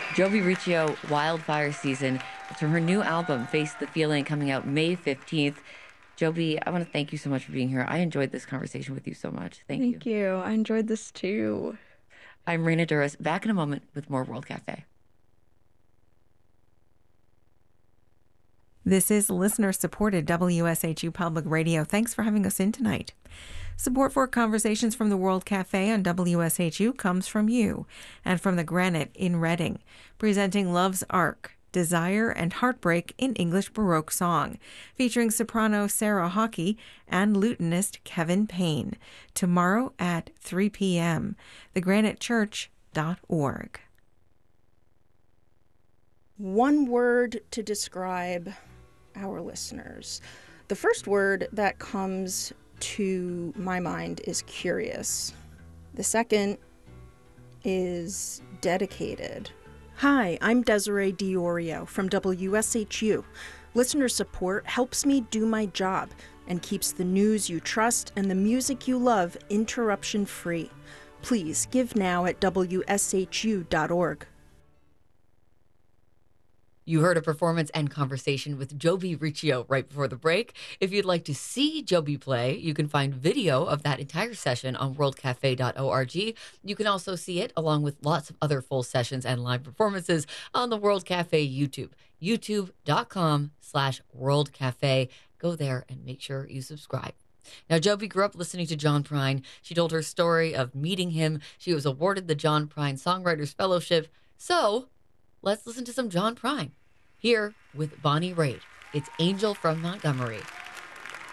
Jovi Riccio, Wildfire Season. It's from her new album, Face the Feeling, coming out May 15th. Jovi, I want to thank you so much for being here. I enjoyed this conversation with you so much. Thank you. Thank you. I enjoyed this too. I'm Raina Duras, back in a moment with more World Cafe. This is listener-supported WSHU Public Radio. Thanks for having us in tonight. Support for Conversations from the World Cafe on WSHU comes from you and from the Granite in Reading, presenting Love's Ark, Desire and Heartbreak in English Baroque Song, featuring soprano Sarah Hockey and lutenist Kevin Payne, tomorrow at 3 p.m. thegranitechurch.org. One word to describe our listeners. The first word that comes to my mind is curious. The second is dedicated. Hi, I'm Desiree Diorio from WSHU. Listener support helps me do my job and keeps the news you trust and the music you love interruption-free. Please give now at WSHU.org. You heard a performance and conversation with Jovi Riccio right before the break. If you'd like to see Jovi play, you can find video of that entire session on worldcafe.org. You can also see it along with lots of other full sessions and live performances on the World Cafe YouTube, youtube.com/World Cafe. Go there and make sure you subscribe. Now, Jovi grew up listening to John Prine. She told her story of meeting him. She was awarded the John Prine Songwriters Fellowship. So let's listen to some John Prine here with Bonnie Raitt. It's Angel from Montgomery